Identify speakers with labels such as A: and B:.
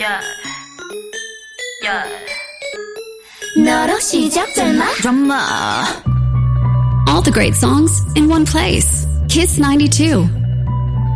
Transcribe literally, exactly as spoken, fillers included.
A: Yeah. Yeah.
B: 너로 시작될마?
C: Drama. All the great songs in one place. Kiss ninety-two.